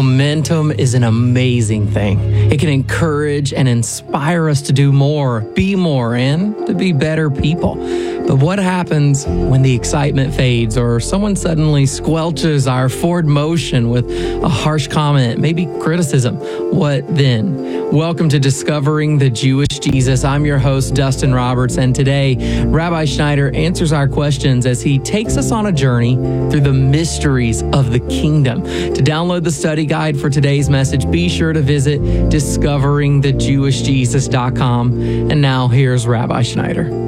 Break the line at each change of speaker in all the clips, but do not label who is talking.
Momentum is an amazing thing. It can encourage and inspire us to do more, be more, and to be better people. But what happens when the excitement fades or someone suddenly squelches our forward motion with a harsh comment, maybe criticism? What then? Welcome to Discovering the Jewish Jesus. I'm your host, Dustin Roberts, and today, Rabbi Schneider answers our questions as he takes us on a journey through the mysteries of the kingdom. To download the study guide for today's message, be sure to visit discoveringthejewishjesus.com. And now here's Rabbi Schneider.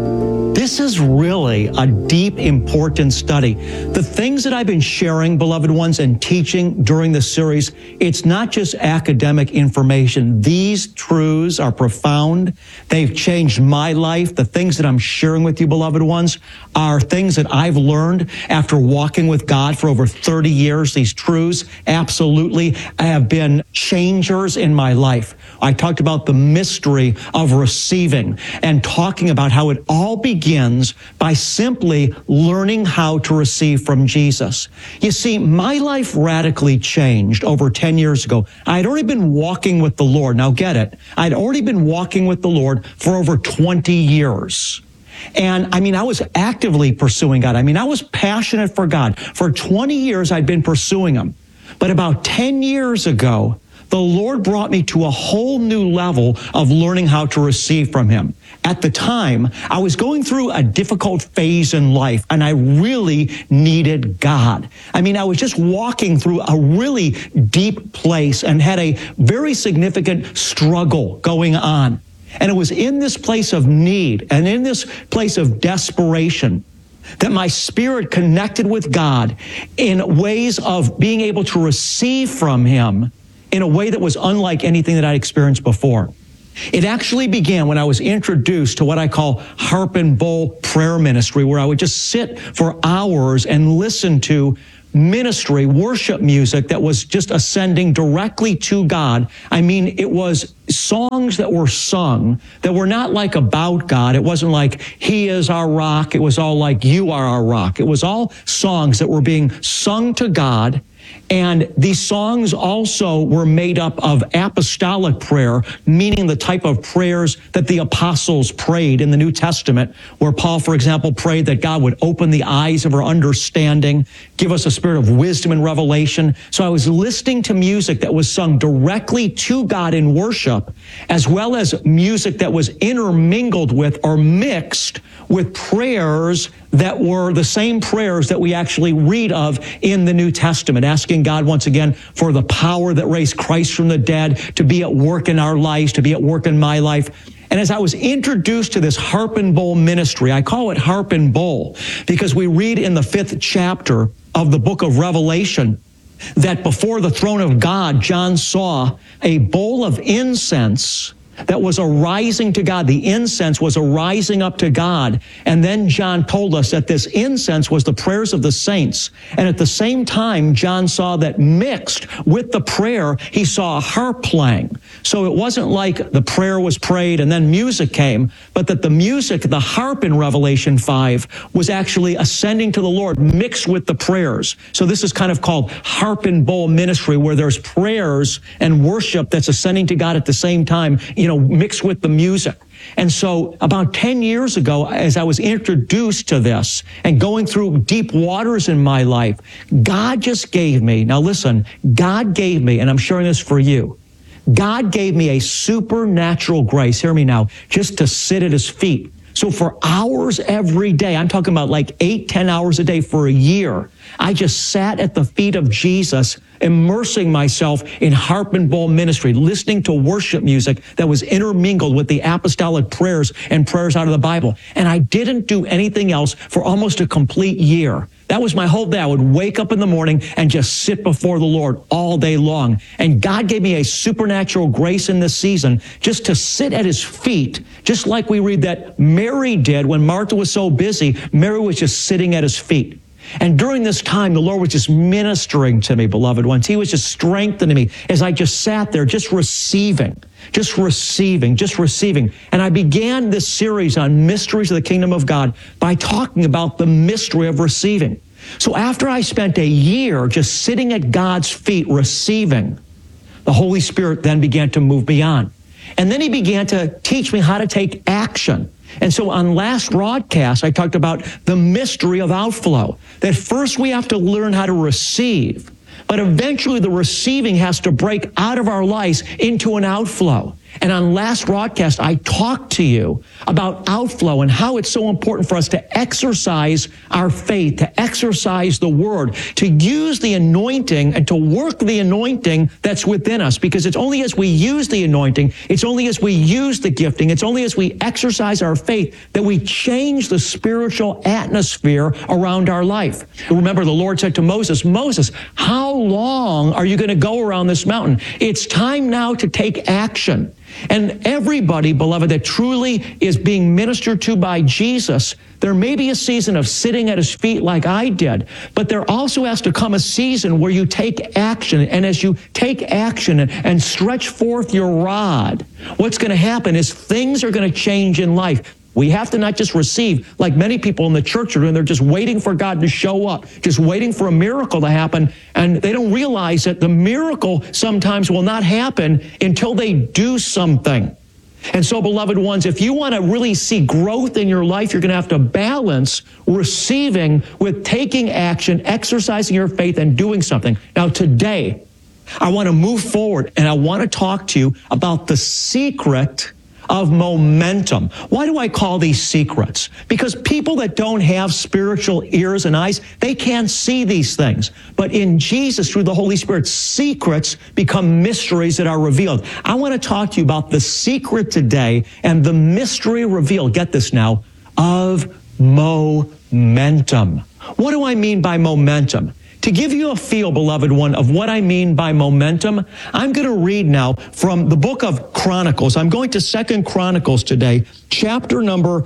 This is really a deep, important study. The things that I've been sharing, beloved ones, and teaching during this series, it's not just academic information. These truths are profound. They've changed my life. The things that I'm sharing with you, beloved ones, are things that I've learned after walking with God for over 30 years. These truths absolutely have been changers in my life. I talked about the mystery of receiving and talking about how it all begins by simply learning how to receive from Jesus. You see, my life radically changed over 10 years ago. I'd already been walking with the Lord. Now get it. I'd already been walking with the Lord for over 20 years. And I was actively pursuing God. I was passionate for God. For 20 years, I'd been pursuing Him. But about 10 years ago, the Lord brought me to a whole new level of learning how to receive from Him. At the time, I was going through a difficult phase in life, and I really needed God. I was just walking through a really deep place and had a very significant struggle going on. And it was in this place of need and in this place of desperation that my spirit connected with God in ways of being able to receive from Him in a way that was unlike anything that I'd experienced before. It actually began when I was introduced to what I call harp and bowl prayer ministry, where I would just sit for hours and listen to ministry, worship music that was just ascending directly to God. It was songs that were sung that were not like about God. It wasn't like He is our rock. It was all like You are our rock. It was all songs that were being sung to God. And these songs also were made up of apostolic prayer, meaning the type of prayers that the apostles prayed in the New Testament, where Paul, for example, prayed that God would open the eyes of our understanding, give us a spirit of wisdom and revelation. So I was listening to music that was sung directly to God in worship, as well as music that was intermingled with or mixed with prayers that were the same prayers that we actually read of in the New Testament, asking God once again for the power that raised Christ from the dead to be at work in our lives, to be at work in my life. And as I was introduced to this harp and bowl ministry, I call it harp and bowl because we read in the 5th chapter of the book of Revelation that before the throne of God, John saw a bowl of incense that was arising to God. The incense was arising up to God. And then John told us that this incense was the prayers of the saints. And at the same time, John saw that mixed with the prayer, he saw a harp playing. So it wasn't like the prayer was prayed and then music came, but that the music, the harp in Revelation 5, was actually ascending to the Lord, mixed with the prayers. So this is kind of called harp and bowl ministry, where there's prayers and worship that's ascending to God at the same time, mixed with the music. And so about 10 years ago, as I was introduced to this and going through deep waters in my life, God just gave me, now listen, God gave me, and I'm sharing this for you, God gave me a supernatural grace, hear me now, just to sit at His feet. So for hours every day, I'm talking about like 8-10 hours a day for a year, I just sat at the feet of Jesus, immersing myself in harp and bowl ministry, listening to worship music that was intermingled with the apostolic prayers and prayers out of the Bible. And I didn't do anything else for almost a complete year. That was my whole day. I would wake up in the morning and just sit before the Lord all day long. And God gave me a supernatural grace in this season just to sit at His feet, just like we read that Mary did when Martha was so busy. Mary was just sitting at His feet. And during this time, the Lord was just ministering to me, beloved ones. He was just strengthening me as I just sat there, just receiving. And I began this series on mysteries of the kingdom of God by talking about the mystery of receiving. So after I spent a year just sitting at God's feet receiving, the Holy Spirit then began to move me on. And then he began to teach me how to take action. And so on last broadcast, I talked about the mystery of outflow, that first we have to learn how to receive, but eventually the receiving has to break out of our lives into an outflow. And on last broadcast, I talked to you about outflow and how it's so important for us to exercise our faith, to exercise the word, to use the anointing and to work the anointing that's within us. Because it's only as we use the anointing, it's only as we use the gifting, it's only as we exercise our faith that we change the spiritual atmosphere around our life. Remember, the Lord said to Moses, Moses, how long are you going to go around this mountain? It's time now to take action. And everybody, beloved, that truly is being ministered to by Jesus, there may be a season of sitting at his feet like I did, but there also has to come a season where you take action. And as you take action and stretch forth your rod, what's going to happen is things are going to change in life. We have to not just receive like many people in the church are doing. They're just waiting for God to show up, just waiting for a miracle to happen. And they don't realize that the miracle sometimes will not happen until they do something. And so, beloved ones, if you want to really see growth in your life, you're going to have to balance receiving with taking action, exercising your faith, and doing something. Now, today, I want to move forward and I want to talk to you about the secret of momentum. Why do I call these secrets? Because people that don't have spiritual ears and eyes, they can't see these things. But in Jesus, through the Holy Spirit, secrets become mysteries that are revealed. I want to talk to you about the secret today and the mystery revealed, get this now, of momentum. What do I mean by momentum? To give you a feel, beloved one, of what I mean by momentum, I'm going to read now from the book of Chronicles. I'm going to 2 Chronicles today, chapter number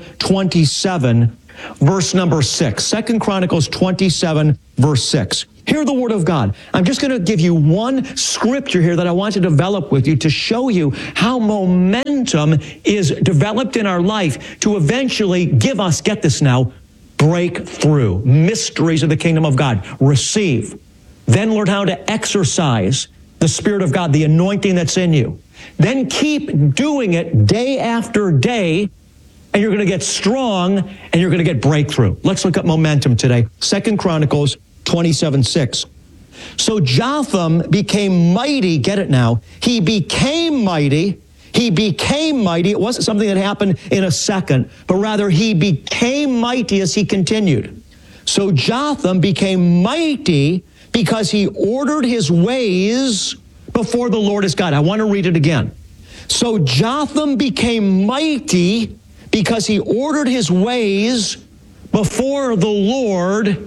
27, verse number 6. 2 Chronicles 27, verse 6. Hear the word of God. I'm just going to give you one scripture here that I want to develop with you to show you how momentum is developed in our life to eventually give us, get this now, breakthrough, mysteries of the kingdom of God. Receive. Then learn how to exercise the Spirit of God, the anointing that's in you. Then keep doing it day after day, and you're going to get strong, and you're going to get breakthrough. Let's look at momentum today. 2 Chronicles 27:6. So Jotham became mighty, get it now, he became mighty. He became mighty. It wasn't something that happened in a second, but rather he became mighty as he continued. So Jotham became mighty because he ordered his ways before the Lord his God. I want to read it again. So Jotham became mighty because he ordered his ways before the Lord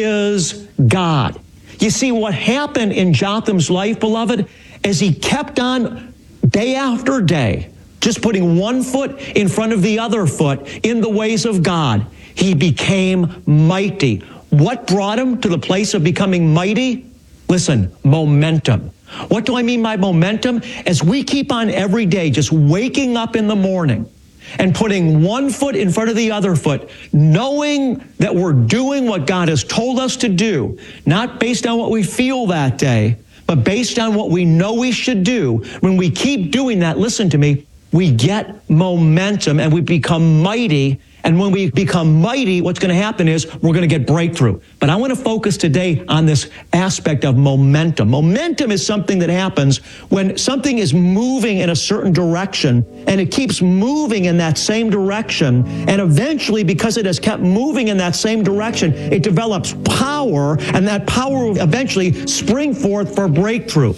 his God. You see, what happened in Jotham's life, beloved, as he kept on day after day, just putting one foot in front of the other foot in the ways of God, he became mighty. What brought him to the place of becoming mighty? Listen, momentum. What do I mean by momentum? As we keep on every day just waking up in the morning and putting one foot in front of the other foot, knowing that we're doing what God has told us to do, not based on what we feel that day, but based on what we know we should do. When we keep doing that, listen to me, we get momentum and we become mighty. And when we become mighty, what's going to happen is we're going to get breakthrough. But I want to focus today on this aspect of momentum. Momentum is something that happens when something is moving in a certain direction and it keeps moving in that same direction. And eventually, because it has kept moving in that same direction, it develops power, and that power will eventually spring forth for breakthrough.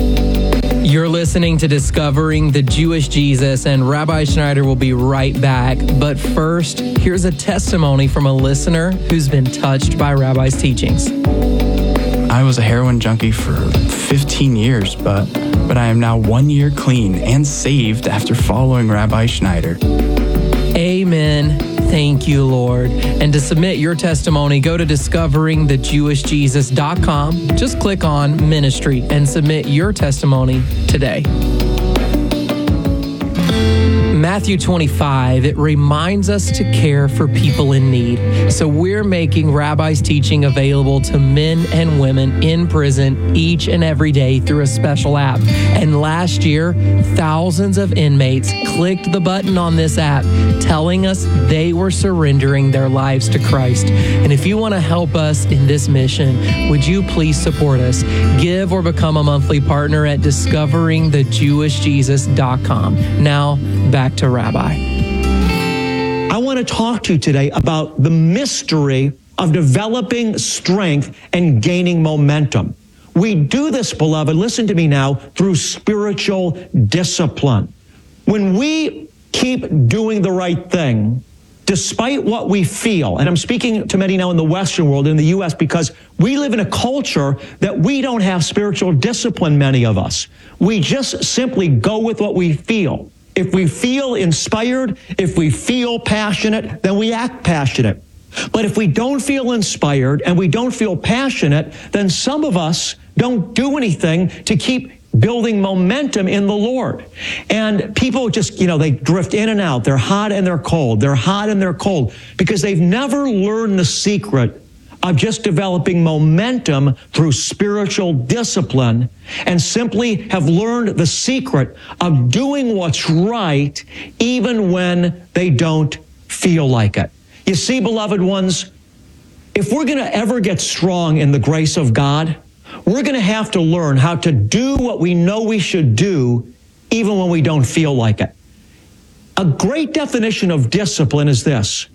You're listening to Discovering the Jewish Jesus, and Rabbi Schneider will be right back. But first, here's a testimony from a listener who's been touched by Rabbi's teachings.
I was a heroin junkie for 15 years, but I am now 1 year clean and saved after following Rabbi Schneider.
Amen. Thank you, Lord. And to submit your testimony, go to discoveringthejewishjesus.com. Just click on Ministry and submit your testimony today. Matthew 25, it reminds us to care for people in need. So we're making Rabbi's teaching available to men and women in prison each and every day through a special app. And last year, thousands of inmates clicked the button on this app telling us they were surrendering their lives to Christ. And if you want to help us in this mission, would you please support us? Give or become a monthly partner at discoveringthejewishjesus.com. Now, back to Rabbi.
I want to talk to you today about the mystery of developing strength and gaining momentum. We do this, beloved, listen to me now, through spiritual discipline. When we keep doing the right thing, despite what we feel, and I'm speaking to many now in the Western world, in the U.S., because we live in a culture that we don't have spiritual discipline, many of us. We just simply go with what we feel. If we feel inspired, if we feel passionate, then we act passionate. But if we don't feel inspired and we don't feel passionate, then some of us don't do anything to keep building momentum in the Lord. And people just, they drift in and out. They're hot and they're cold. They're hot and they're cold because they've never learned the secret of just developing momentum through spiritual discipline and simply have learned the secret of doing what's right even when they don't feel like it. You see, beloved ones, if we're going to ever get strong in the grace of God, we're going to have to learn how to do what we know we should do even when we don't feel like it. A great definition of discipline is this: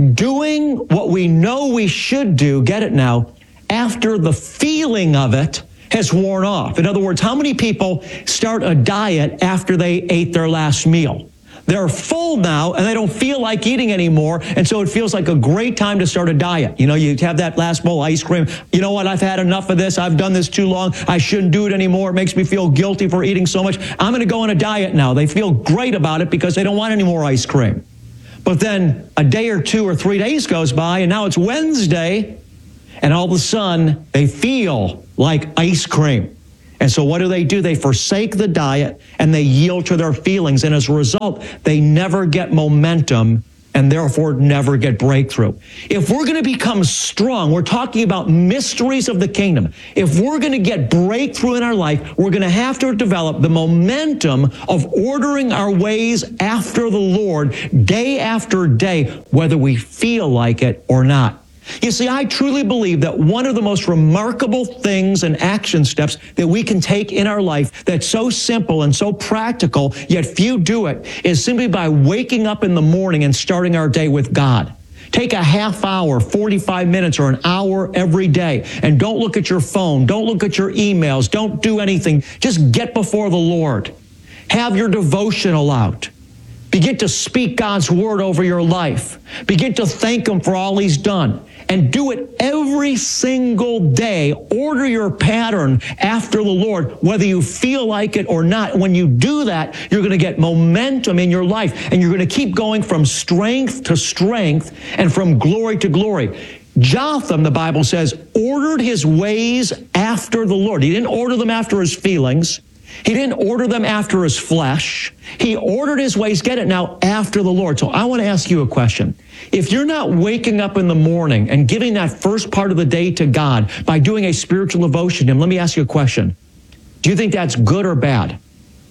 doing what we know we should do, get it now, after the feeling of it has worn off. In other words, how many people start a diet after they ate their last meal? They're full now and they don't feel like eating anymore, and so it feels like a great time to start a diet. You have that last bowl of ice cream. You know what? I've had enough of this. I've done this too long. I shouldn't do it anymore. It makes me feel guilty for eating so much. I'm going to go on a diet now. They feel great about it because they don't want any more ice cream. But then a day or 2 or 3 days goes by, and now it's Wednesday, and all of a sudden, they feel like ice cream. And so what do? They forsake the diet, and they yield to their feelings. And as a result, they never get momentum and therefore never get breakthrough. If we're going to become strong, we're talking about mysteries of the kingdom. If we're going to get breakthrough in our life, we're going to have to develop the momentum of ordering our ways after the Lord day after day, whether we feel like it or not. You see, I truly believe that one of the most remarkable things and action steps that we can take in our life that's so simple and so practical, yet few do it, is simply by waking up in the morning and starting our day with God. Take a half hour, 45 minutes, or an hour every day, and don't look at your phone. Don't look at your emails. Don't do anything. Just get before the Lord. Have your devotional out. Begin to speak God's word over your life. Begin to thank Him for all He's done. And do it every single day. Order your pattern after the Lord, whether you feel like it or not. When you do that, you're going to get momentum in your life, and you're going to keep going from strength to strength and from glory to glory. Jotham, the Bible says, ordered his ways after the Lord. He didn't order them after his feelings. He didn't order them after his flesh. He ordered his ways, get it now, after the Lord. So I want to ask you a question. If you're not waking up in the morning and giving that first part of the day to God by doing a spiritual devotion to Him, let me ask you a question. Do you think that's good or bad?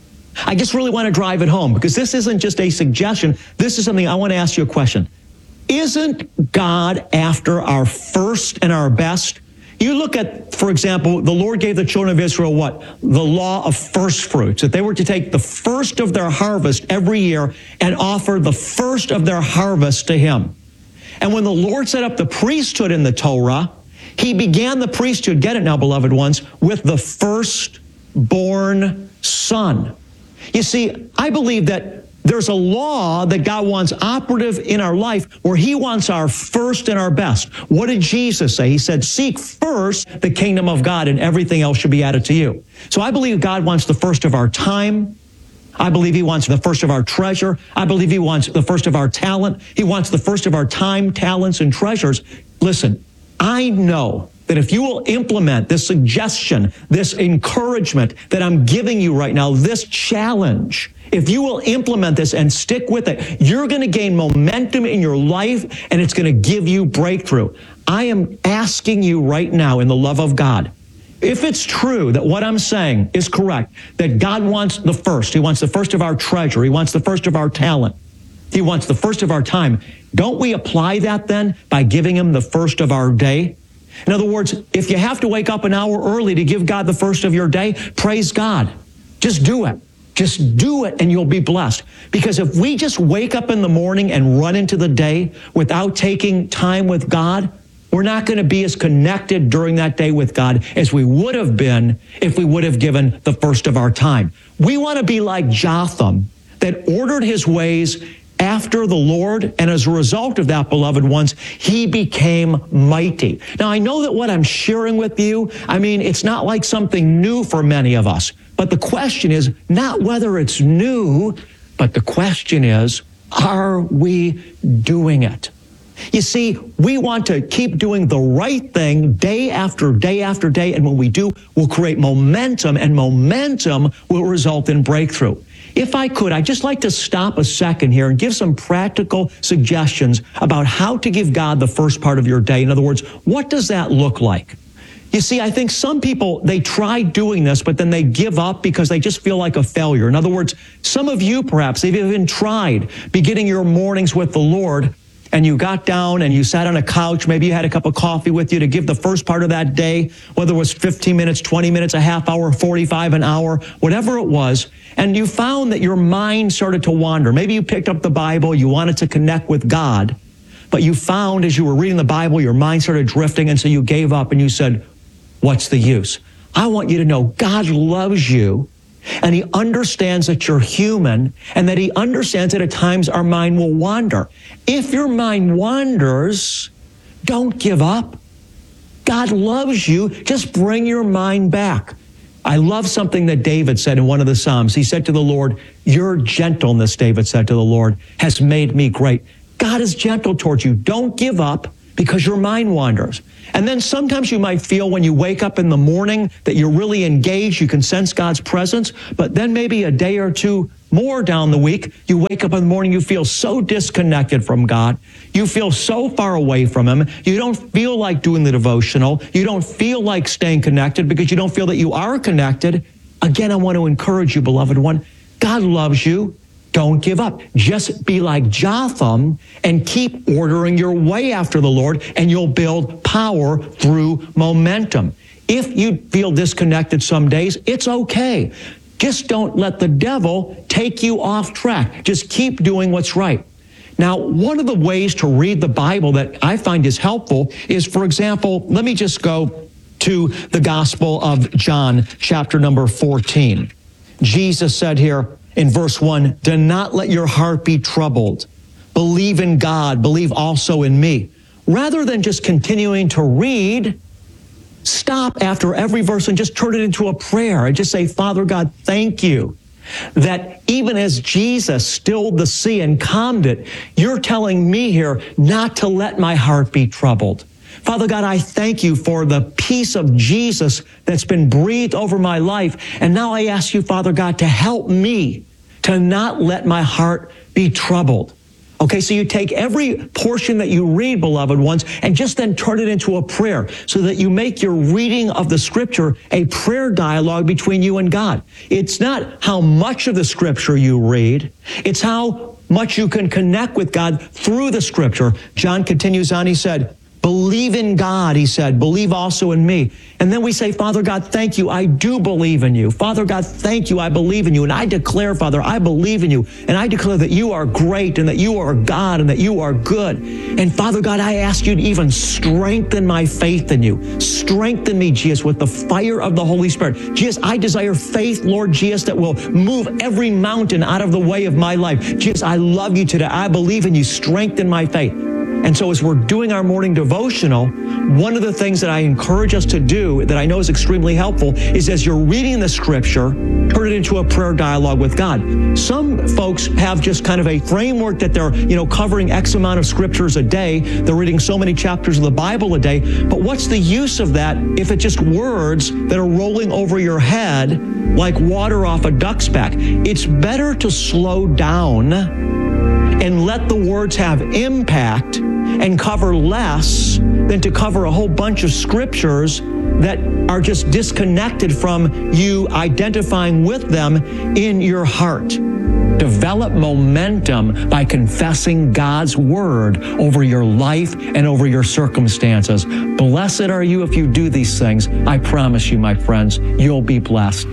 I just really want to drive it home, because this isn't just a suggestion. This is something I want to ask you a question. Isn't God after our first and our best? You look at, for example, the Lord gave the children of Israel what? The law of first fruits, that they were to take the first of their harvest every year and offer the first of their harvest to Him. And when the Lord set up the priesthood in the Torah, He began the priesthood, get it now, beloved ones, with the firstborn son. You see, I believe that there's a law that God wants operative in our life where He wants our first and our best. What did Jesus say? He said, seek first the kingdom of God, and everything else should be added to you. So I believe God wants the first of our time. I believe He wants the first of our treasure. I believe He wants the first of our talent. He wants the first of our time, talents, and treasures. Listen, I know that if you will implement this suggestion, this encouragement that I'm giving you right now, this challenge, if you will implement this and stick with it, you're going to gain momentum in your life, and it's going to give you breakthrough. I am asking you right now in the love of God, if it's true that what I'm saying is correct, that God wants the first, He wants the first of our treasure, He wants the first of our talent, He wants the first of our time, don't we apply that then by giving Him the first of our day? In other words, if you have to wake up an hour early to give God the first of your day, praise God. Just do it. Just do it and you'll be blessed. Because if we just wake up in the morning and run into the day without taking time with God, we're not going to be as connected during that day with God as we would have been if we would have given the first of our time. We want to be like Jotham, that ordered his ways after the Lord, and as a result of that, beloved ones, he became mighty. Now, I know that what I'm sharing with you, it's not like something new for many of us, but the question is not whether it's new, but the question is, are we doing it? You see, we want to keep doing the right thing day after day after day, and when we do, we'll create momentum, and momentum will result in breakthrough. If I could, I'd just like to stop a second here and give some practical suggestions about how to give God the first part of your day. In other words, what does that look like? You see, I think some people, they try doing this, but then they give up because they just feel like a failure. In other words, some of you perhaps, they've even tried beginning your mornings with the Lord, and you got down and you sat on a couch, maybe you had a cup of coffee with you to give the first part of that day, whether it was 15 minutes, 20 minutes, a half hour, 45, an hour, whatever it was, and you found that your mind started to wander. Maybe you picked up the Bible, you wanted to connect with God, but you found as you were reading the Bible, your mind started drifting, and so you gave up and you said, what's the use? I want you to know God loves you, and He understands that you're human, and that He understands that at times our mind will wander. If your mind wanders, don't give up. God loves you. Just bring your mind back. I love something that David said in one of the Psalms. He said to the Lord, your gentleness, David said to the Lord, has made me great. God is gentle towards you. Don't give up because your mind wanders. And then sometimes you might feel when you wake up in the morning that you're really engaged, you can sense God's presence, but then maybe a day or two more down the week, you wake up in the morning, you feel so disconnected from God. You feel so far away from Him. You don't feel like doing the devotional. You don't feel like staying connected because you don't feel that you are connected. Again, I want to encourage you, beloved one, God loves you. Don't give up. Just be like Jotham and keep ordering your way after the Lord, and you'll build power through momentum. If you feel disconnected some days, it's okay. Just don't let the devil take you off track. Just keep doing what's right. Now, one of the ways to read the Bible that I find is helpful is, for example, let me just go to the Gospel of John, chapter number 14. Jesus said here, in verse 1, do not let your heart be troubled. Believe in God. Believe also in me. Rather than just continuing to read, stop after every verse and just turn it into a prayer and just say, Father God, thank you that even as Jesus stilled the sea and calmed it, you're telling me here not to let my heart be troubled. Father God, I thank you for the peace of Jesus that's been breathed over my life. And now I ask you, Father God, to help me to not let my heart be troubled. Okay, so you take every portion that you read, beloved ones, and just then turn it into a prayer so that you make your reading of the Scripture a prayer dialogue between you and God. It's not how much of the Scripture you read, it's how much you can connect with God through the Scripture. John continues on, he said, believe in God, he said, believe also in me. And then we say, Father God, thank you, I do believe in you. Father God, thank you, I believe in you. And I declare, Father, I believe in you. And I declare that you are great and that you are God and that you are good. And Father God, I ask you to even strengthen my faith in you. Strengthen me, Jesus, with the fire of the Holy Spirit. Jesus, I desire faith, Lord Jesus, that will move every mountain out of the way of my life. Jesus, I love you today. I believe in you. Strengthen my faith. And so as we're doing our morning devotional, one of the things that I encourage us to do that I know is extremely helpful is as you're reading the scripture, turn it into a prayer dialogue with God. Some folks have just kind of a framework that they're, covering X amount of scriptures a day. They're reading so many chapters of the Bible a day. But what's the use of that if it's just words that are rolling over your head like water off a duck's back? It's better to slow down and let the words have impact and cover less than to cover a whole bunch of scriptures that are just disconnected from you identifying with them in your heart. Develop momentum by confessing God's word over your life and over your circumstances. Blessed are you if you do these things. I promise you, my friends, you'll be blessed.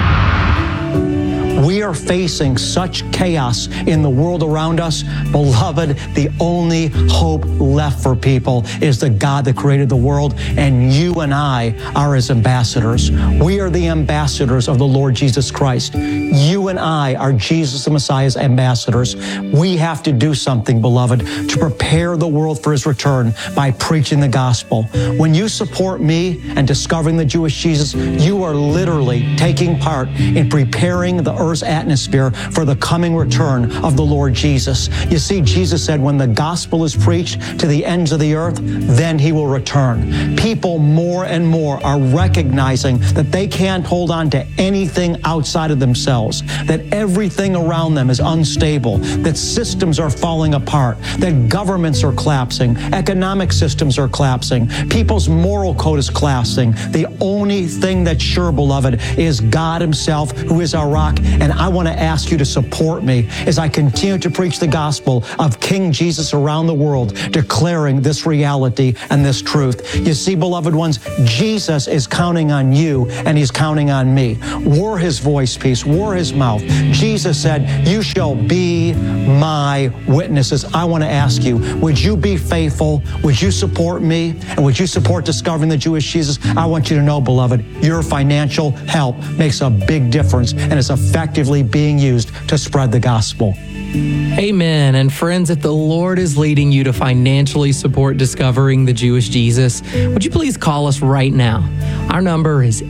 We are facing such chaos in the world around us. Beloved, the only hope left for people is the God that created the world, and you and I are his ambassadors. We are the ambassadors of the Lord Jesus Christ. You and I are Jesus the Messiah's ambassadors. We have to do something, beloved, to prepare the world for his return by preaching the gospel. When you support me and discovering the Jewish Jesus, you are literally taking part in preparing the earth's atmosphere for the coming return of the Lord Jesus. You see, Jesus said when the gospel is preached to the ends of the earth, then he will return. People more and more are recognizing that they can't hold on to anything outside of themselves, that everything around them is unstable, that systems are falling apart, that governments are collapsing, economic systems are collapsing, people's moral code is collapsing. The only thing that's sure, beloved, is God himself, who is our rock. And I want to ask you to support me as I continue to preach the gospel of King Jesus around the world, declaring this reality and this truth. You see, beloved ones, Jesus is counting on you and he's counting on me. We're his voice piece. We're his mouth. Jesus said, you shall be my witnesses. I want to ask you, would you be faithful? Would you support me? And would you support discovering the Jewish Jesus? I want you to know, beloved, your financial help makes a big difference and is effectively being used to spread the gospel.
Amen. And friends, if the Lord is leading you to financially support discovering the Jewish Jesus, would you please call us right now? Our number is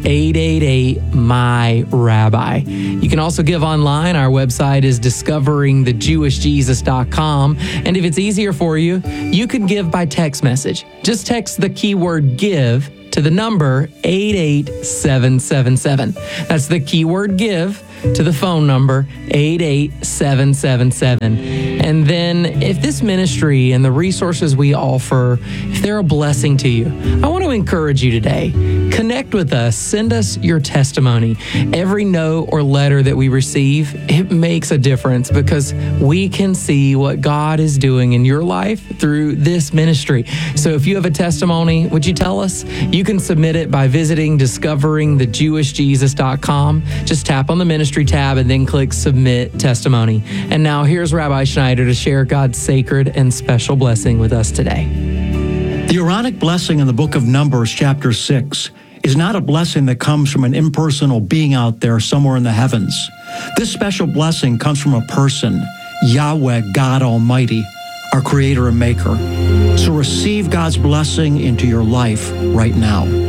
888-MY-RABBI. You can also give online. Our website is discoveringthejewishjesus.com. And if it's easier for you, you can give by text message. Just text the keyword GIVE to the number 88777. That's the keyword GIVE to the phone number 88777. And then if this ministry and the resources we offer, if they're a blessing to you, I want to encourage you today. Connect with us. Send us your testimony. Every note or letter that we receive, it makes a difference because we can see what God is doing in your life through this ministry. So if you have a testimony, would you tell us? You can submit it by visiting discoveringthejewishjesus.com. Just tap on the ministry tab and then click Submit Testimony. And now here's Rabbi Schneider to share God's sacred and special blessing with us today.
The Aaronic blessing in the book of Numbers, chapter 6, is not a blessing that comes from an impersonal being out there somewhere in the heavens. This special blessing comes from a person, Yahweh, God Almighty, our Creator and Maker. So receive God's blessing into your life right now.